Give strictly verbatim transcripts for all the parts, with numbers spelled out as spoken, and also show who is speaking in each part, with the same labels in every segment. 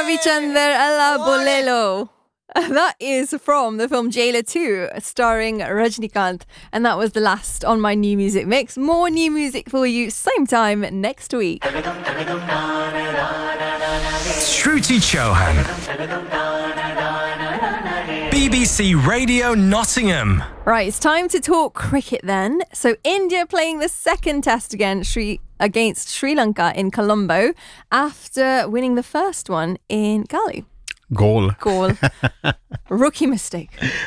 Speaker 1: Ravichander Alla Bolelo. That is from the film Jailer two, starring Rajnikant. And that was the last on my new music mix. More new music for you, same time next week.
Speaker 2: Shruti Chauhan. B B C Radio Nottingham.
Speaker 1: Right, it's time to talk cricket then. So India playing the second test against Sri, against Sri Lanka in Colombo after winning the first one in Gali.
Speaker 3: Goal.
Speaker 1: Goal. Rookie mistake.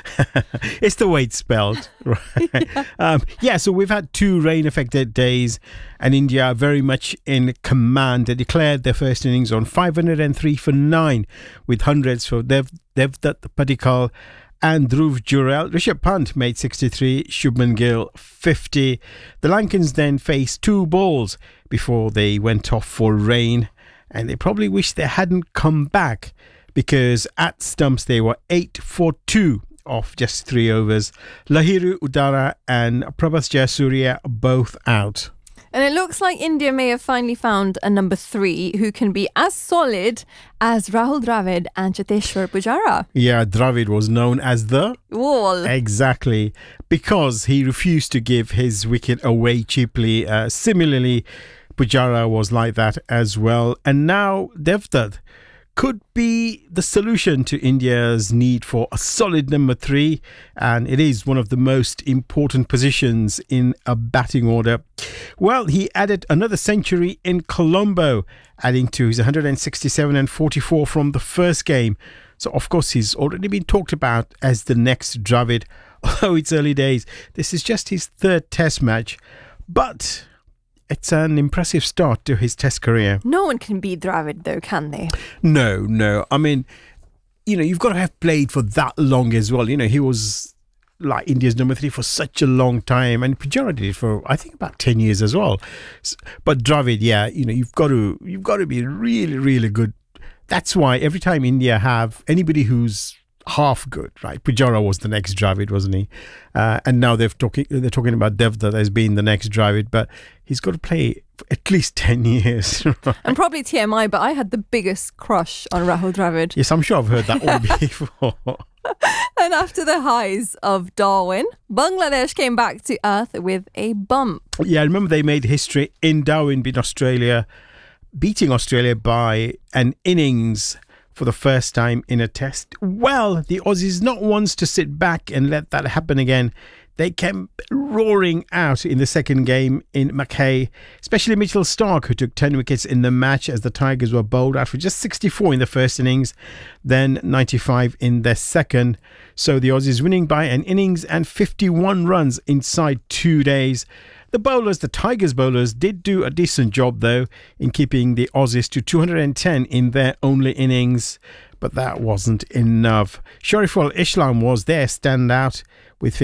Speaker 3: It's the way it's spelled. Right? yeah. Um, yeah, so we've had two rain-affected days and India are very much in command. They declared their first innings on five hundred three for nine with hundreds for Dev, Devdutt Padikkal and Dhruv Jurel. Rishabh Pant made sixty-three, Shubman Gill fifty. The Lankans then faced two balls before they went off for rain and they probably wish they hadn't come back, because at stumps they were eight for two off just three overs. Lahiru Udara and Prabhas Jayasuriya both out.
Speaker 1: And it looks like India may have finally found a number three who can be as solid as Rahul Dravid and Cheteshwar Pujara.
Speaker 3: Yeah, Dravid was known as the
Speaker 1: wall.
Speaker 3: Exactly, because he refused to give his wicket away cheaply. Uh, similarly, Pujara was like that as well. And now Devdutt could be the solution to India's need for a solid number three, and it is one of the most important positions in a batting order. Well, he added another century in Colombo, adding to his one hundred sixty-seven and forty-four from the first game. So, of course, he's already been talked about as the next Dravid, although it's early days. This is just his third test match, but it's an impressive start to his test career.
Speaker 1: No one can beat Dravid though, can they?
Speaker 3: No, no. I mean, you know, you've got to have played for that long as well. You know, he was like India's number three for such a long time, and Pujara did it for, I think, about ten years as well. But Dravid, yeah, you know, you've got to you've got to be really, really good. That's why every time India have anybody who's half good, right? Pujara was the next Dravid, wasn't he? Uh, and now they've talking they're talking about Devdutt as being the next Dravid, but he's got to play for at least ten years. Right?
Speaker 1: And probably T M I, but I had the biggest crush on Rahul Dravid.
Speaker 3: Yes, I'm sure I've heard that one before.
Speaker 1: And after the highs of Darwin, Bangladesh came back to earth with a bump.
Speaker 3: Yeah, I remember they made history in Darwin, beat Australia, beating Australia by an innings for the first time in a test. Well, the Aussies not ones to sit back and let that happen again. They came roaring out in the second game in Mackay, especially Mitchell Starc, who took ten wickets in the match as the Tigers were bowled out for just sixty-four in the first innings, then ninety-five in their second. So the Aussies winning by an innings and fifty-one runs inside two days. The bowlers, the Tigers bowlers, did do a decent job, though, in keeping the Aussies to two hundred ten in their only innings. But that wasn't enough. Shariful Islam was their standout with